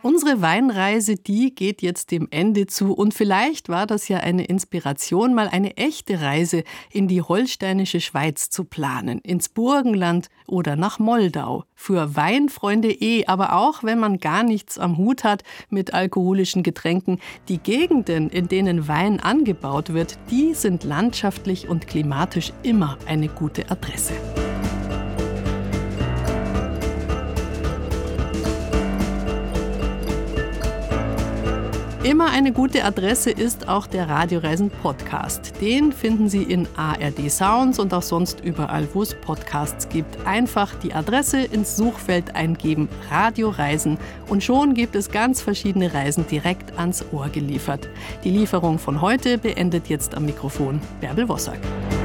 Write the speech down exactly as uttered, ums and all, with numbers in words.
Unsere Weinreise, die geht jetzt dem Ende zu und vielleicht war das ja eine Inspiration, mal eine echte Reise in die holsteinische Schweiz zu planen, ins Burgenland oder nach Moldau. Für Weinfreunde eh, aber auch wenn man gar nichts am Hut hat mit alkoholischen Getränken. Die Gegenden, in denen Wein angebaut wird, die sind landschaftlich und klimatisch immer eine gute Adresse. Immer eine gute Adresse ist auch der Radioreisen-Podcast. Den finden Sie in A R D Sounds und auch sonst überall, wo es Podcasts gibt. Einfach die Adresse ins Suchfeld eingeben, Radioreisen, und schon gibt es ganz verschiedene Reisen direkt ans Ohr geliefert. Die Lieferung von heute beendet jetzt am Mikrofon Bärbel Wossack.